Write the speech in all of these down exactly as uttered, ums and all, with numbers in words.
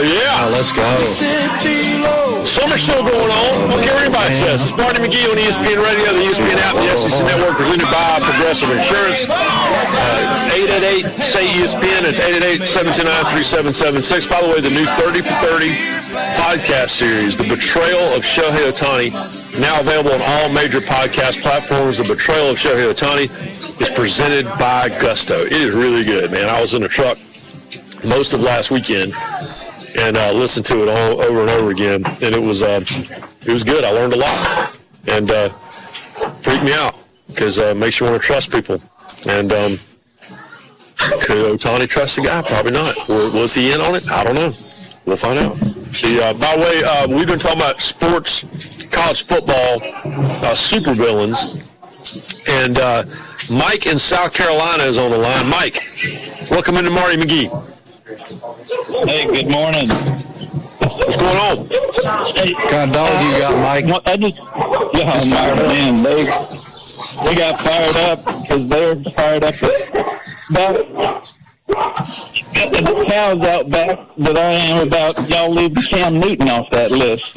Oh, yeah. Oh, let's go. Summer's still going on. I don't care what anybody says. It's Marty McGee on E S P N Radio, the E S P N app, the S E C Network, presented by Progressive Insurance. Uh, eight eight eight, S A Y, E S P N. It's eight eight eight, seven two nine, three seven seven six. By the way, the new thirty for thirty podcast series, The Betrayal of Shohei Ohtani, now available on all major podcast platforms. The Betrayal of Shohei Ohtani is presented by Gusto. It is really good, man. I was in a truck most of last weekend and uh, listened to it all over and over again, and it was uh, it was good. I learned a lot, and uh, freaked me out because uh, makes you want to trust people. And um, could Ohtani trust the guy? Probably not. Was he in on it? I don't know. We'll find out. The, uh, by the way, uh, we've been talking about sports, college football, uh, supervillains, and uh, Mike in South Carolina is on the line. Mike, welcome into Marty McGee. Hey, good morning. What's going on? Hey, What kind of dog you got, Mike? well, I just, yeah, Just fired up. man, they, they got fired up because they're fired up about got the cows out back that I am about y'all leave Cam Newton off that list.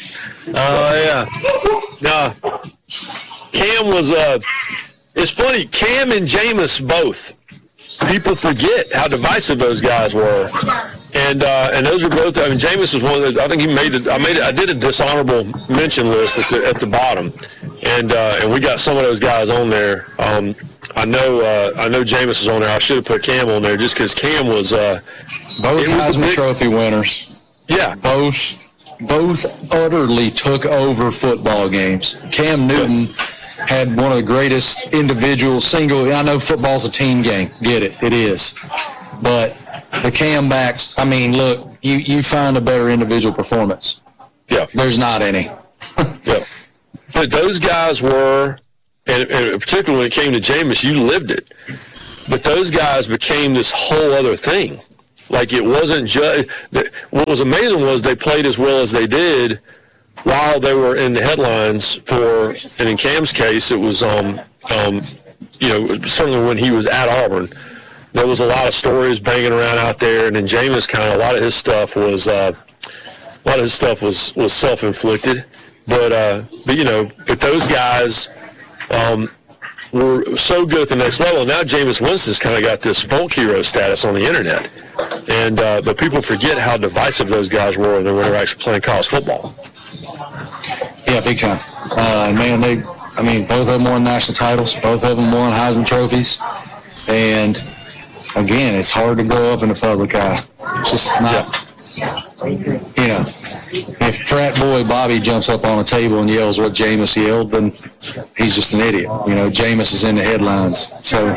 Oh, yeah. No. Cam was, uh, it's funny, Cam and Jameis both. People forget how divisive those guys were. And uh, and those are both, I mean, Jameis was one of the, I think he made it, I made it, I did a dishonorable mention list at the, at the bottom. And uh, and we got some of those guys on there. Um, I know uh, I know Jameis was on there. I should have put Cam on there just because Cam was, uh, Both it was the Heisman big- Trophy winners. yeah. Both both utterly took over football games. Cam Newton had one of the greatest individual single. I know football's a team game. Get it? It is. But the Cam backs, I mean, look, you, you find a better individual performance. Yeah. There's not any. Yeah. But those guys were, and, and particularly when it came to Jameis, you lived it. But those guys became this whole other thing. Like, it wasn't just, what was amazing was they played as well as they did while they were in the headlines for, and in Cam's case, it was, um, um, you know, certainly when he was at Auburn, there was a lot of stories banging around out there, and then Jameis kind of, a lot of his stuff was, uh, a lot of his stuff was, was self-inflicted. But, uh, but, you know, but those guys um, were so good at the next level. Now Jameis Winston's kind of got this folk hero status on the internet. And, uh, but people forget how divisive those guys were when they were actually playing college football. Yeah, big time. Uh, man, they, I mean, both of them won national titles. Both of them won Heisman trophies. And, again, it's hard to go up in the public eye. It's just not, you know, if frat boy Bobby jumps up on a table and yells what Jameis yelled, then he's just an idiot. You know, Jameis is in the headlines. So,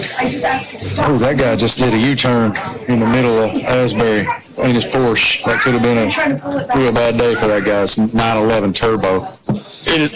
oh, that guy just did a U-turn in the middle of Asbury in his Porsche. That could have been a real bad day for that guy's nine eleven Turbo. It is,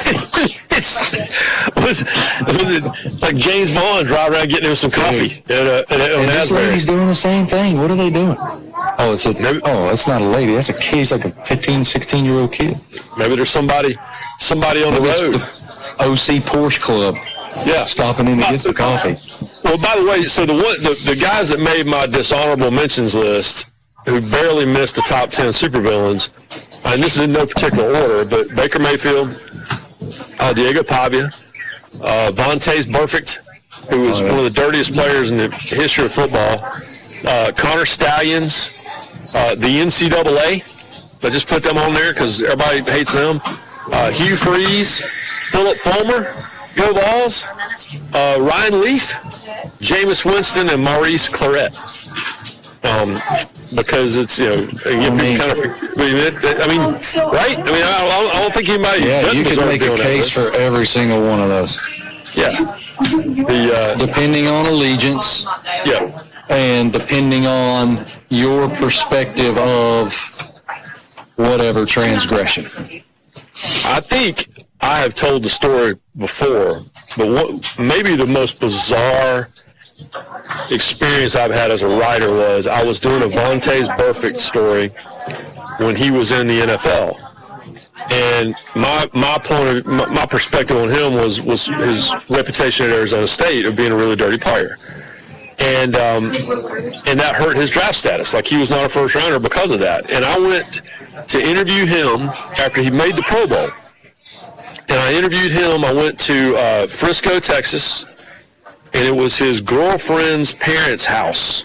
it's, was, was it like James Bond driving around getting him some coffee at, uh, at, at, on And this Asbury? lady's doing the same thing. What are they doing? Oh, it's a, oh, that's not a lady. That's a kid. It's like a fifteen, sixteen-year-old kid. Maybe there's somebody somebody on the Maybe it's road. the O C Porsche Club. Yeah. Stopping in to get some coffee. Well, by the way, so the one the, the guys that made my dishonorable mentions list, who barely missed the top ten supervillains, and this is in no particular order, but Baker Mayfield, uh, Diego Pavia, uh, Vontaze Burfict, who was Oh, yeah. one of the dirtiest players in the history of football, uh, Connor Stallions, uh, the N C double A. I just put them on there because everybody hates them. Uh, Hugh Freeze, Philip Fulmer, Go Vols, uh, Ryan Leaf, Jameis Winston, and Maurice Claret. Um, because it's, you know, again, I mean- people kind of, I mean, right? I mean, I don't, I don't think anybody Yeah, doesn't you could deserve make to be a on that case list. for every single one of those. Yeah. The, uh, Depending on allegiance yeah. and depending on your perspective of whatever transgression. I think I have told the story before, but what maybe the most bizarre experience I've had as a writer was I was doing a Vontaze Burfict story when he was in the N F L. And my my point of my, my perspective on him was was his reputation at Arizona State of being a really dirty player. And um, and that hurt his draft status. Like, he was not a first rounder because of that. And I went to interview him after he made the Pro Bowl. And I interviewed him. I went to uh, Frisco, Texas, and it was his girlfriend's parents' house.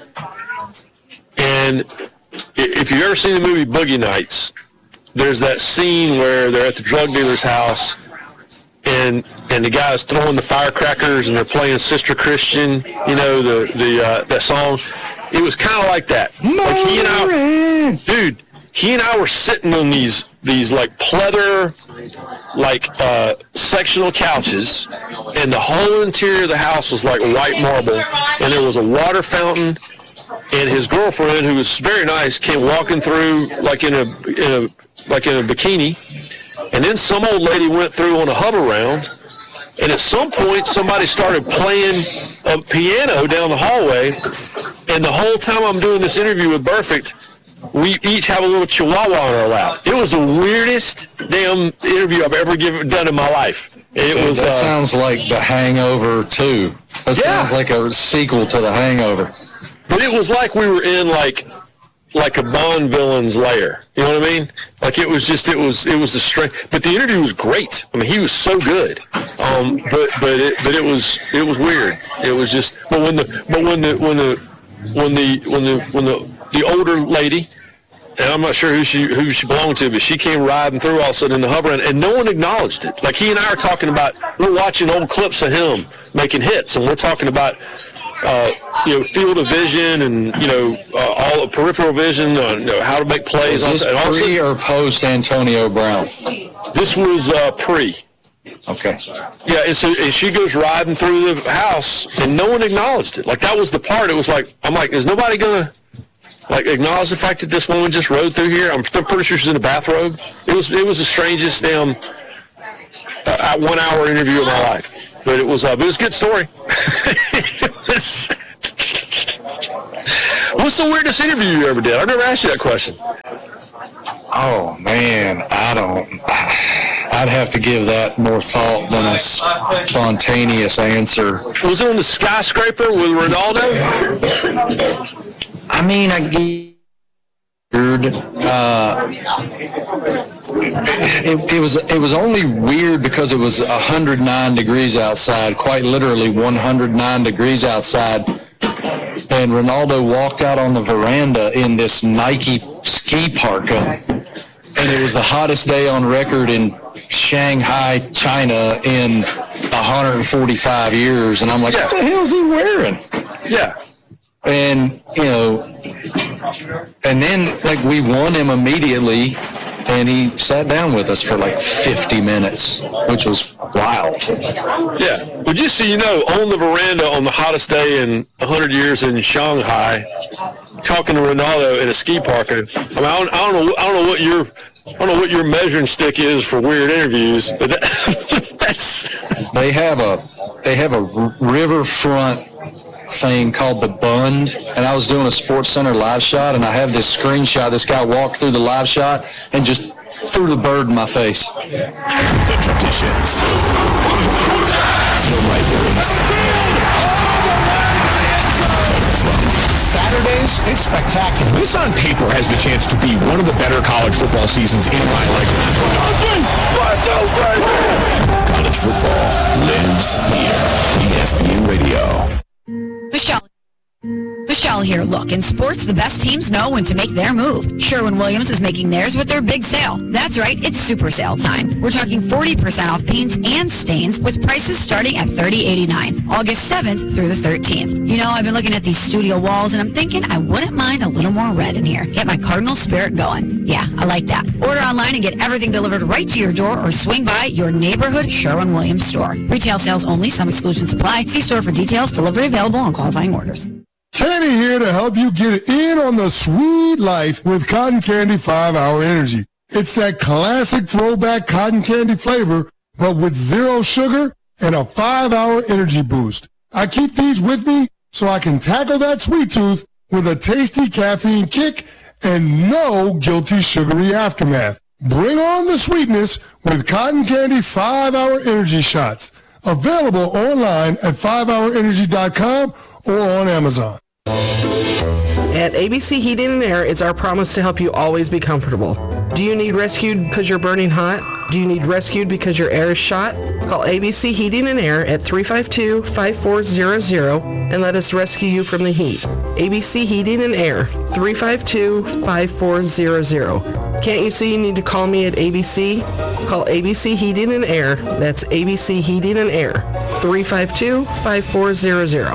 And if you've ever seen the movie Boogie Nights, there's that scene where they're at the drug dealer's house, and and the guy's throwing the firecrackers, and they're playing Sister Christian, you know, the the uh, that song. It was kind of like that. Like, he and I, dude, he and I were sitting on these these like pleather, like uh, sectional couches, and the whole interior of the house was like white marble, and there was a water fountain. And his girlfriend, who was very nice, came walking through like in a in a like in a bikini. And then some old lady went through on a hover round, and at some point somebody started playing a piano down the hallway. And the whole time I'm doing this interview with Burfict, we each have a little chihuahua on our lap. It was the weirdest damn interview I've ever given, done in my life. It Dude, was. That uh, sounds like The Hangover two. That Yeah. sounds like a sequel to The Hangover. But it was like we were in like like a Bond villain's lair. You know what I mean? Like, it was just it was it was the strength. But the interview was great. I mean, he was so good. Um, but but it but it was it was weird. It was just. But when the but when the when the when the when the when the the older lady, and I'm not sure who she who she belonged to, but she came riding through all of a sudden in the hover, and, and no one acknowledged it. Like, he and I are talking about, we're watching old clips of him making hits, and we're talking about. Uh, you know, field of vision, and you know, uh, all peripheral vision on you know, how to make plays. Is this and also, pre or post Antonio Brown? this was uh, pre. Okay. Yeah, and so and she goes riding through the house, and no one acknowledged it. Like, that was the part. It was like, I'm like, is nobody gonna like acknowledge the fact that this woman just rode through here? I'm, I'm pretty sure she's in a bathrobe. It was it was the strangest damn uh, one hour interview of my life. But it was, uh, but it was a good story. It was, what's the weirdest interview you ever did? I never asked you that question. Oh, man, I don't. I'd have to give that more thought than a spontaneous answer. Was it on the skyscraper with Ronaldo? I mean, I get weird. Uh, it, it was it was only weird because it was one hundred nine degrees outside, quite literally one hundred nine degrees outside, and Ronaldo walked out on the veranda in this Nike ski parka, and it was the hottest day on record in Shanghai, China in one hundred forty-five years, and I'm like, Yeah. what the hell is he wearing? Yeah. And, you know, and then, like, we won him immediately, and he sat down with us for, like, fifty minutes, which was wild. Yeah. Well, just so you know, on the veranda on the hottest day in one hundred years in Shanghai, talking to Ronaldo in a ski parka. I mean, I don't, I don't know, I don't know what your, I don't know what your measuring stick is for weird interviews, but that, that's. They have a, they have a r- riverfront thing called the Bund, and I was doing a Sports Center live shot, and I have this screenshot. This guy walked through the live shot and just threw the bird in my face. The traditions. The rivalries. Saturdays, it's spectacular. This on paper has the chance to be one of the better college football seasons in my lifetime. College football lives here. E S P N Radio. Michelle. Michelle here. Look, in sports, the best teams know when to make their move. Sherwin-Williams is making theirs with their big sale. That's right, it's super sale time. We're talking forty percent off paints and stains with prices starting at thirty dollars and eighty-nine cents, August seventh through the thirteenth. You know, I've been looking at these studio walls, and I'm thinking I wouldn't mind a little more red in here. Get my Cardinal spirit going. Yeah, I like that. Order online and get everything delivered right to your door, or swing by your neighborhood Sherwin-Williams store. Retail sales only. Some exclusions apply. See store for details. Delivery available on qualifying orders. Kenny here to help you get in on the sweet life with Cotton Candy five hour Energy. It's that classic throwback cotton candy flavor, but with zero sugar and a five hour energy boost. I keep these with me so I can tackle that sweet tooth with a tasty caffeine kick and no guilty sugary aftermath. Bring on the sweetness with Cotton Candy five hour Energy Shots. Available online at five hour energy dot com or on Amazon. At A B C Heating and Air, it's our promise to help you always be comfortable. Do you need rescued because you're burning hot? Do you need rescued because your air is shot? Call A B C Heating and Air at three five two, five four zero zero and let us rescue you from the heat. A B C Heating and Air, three five two, five four zero zero. Can't you see you need to call me at A B C? Call A B C Heating and Air. That's A B C Heating and Air, three five two, five four zero zero.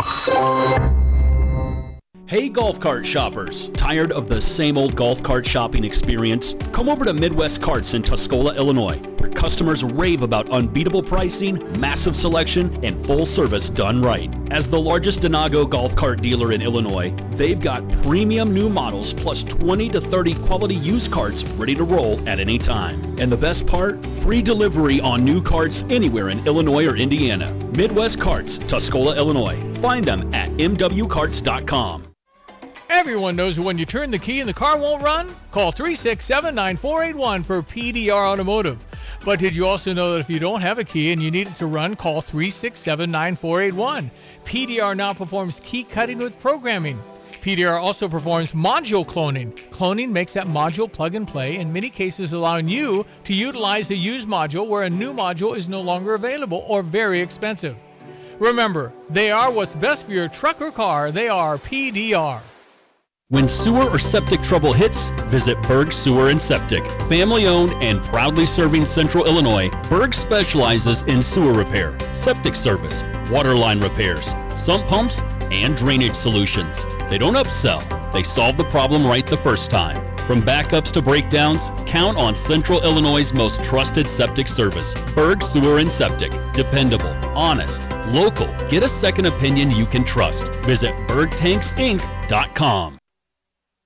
Hey golf cart shoppers, tired of the same old golf cart shopping experience? Come over to Midwest Carts in Tuscola, Illinois, where customers rave about unbeatable pricing, massive selection, and full service done right. As the largest Denago golf cart dealer in Illinois, they've got premium new models plus twenty to thirty quality used carts ready to roll at any time. And the best part? Free delivery on new carts anywhere in Illinois or Indiana. Midwest Carts, Tuscola, Illinois. Find them at m w carts dot com. Everyone knows when you turn the key and the car won't run? Call three six seven, nine four eight one for P D R Automotive. But did you also know that if you don't have a key and you need it to run, call three six seven, nine four eight one. P D R now performs key cutting with programming. P D R also performs module cloning. Cloning makes that module plug and play, in many cases allowing you to utilize a used module where a new module is no longer available or very expensive. Remember, they are what's best for your truck or car. They are P D R. When sewer or septic trouble hits, visit Berg Sewer and Septic. Family-owned and proudly serving Central Illinois, Berg specializes in sewer repair, septic service, water line repairs, sump pumps, and drainage solutions. They don't upsell. They solve the problem right the first time. From backups to breakdowns, count on Central Illinois' most trusted septic service, Berg Sewer and Septic. Dependable, honest, local. Get a second opinion you can trust. Visit berg tanks inc dot com.